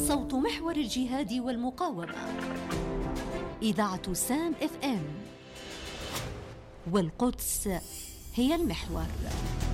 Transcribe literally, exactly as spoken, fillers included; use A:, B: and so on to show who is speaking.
A: صوت محور الجهاد والمقاومة، إذاعة سام اف ام، والقدس هي المحور.